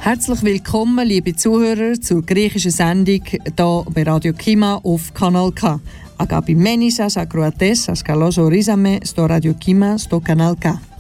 Herzlich willkommen, liebe Zuhörer, zur griechischen Sendung hier bei Radio Kima auf Kanal K. Αγαπημένοι σας ακροατές, σας καλώς ορίσαμε στο Radio Kima στο Kanal K.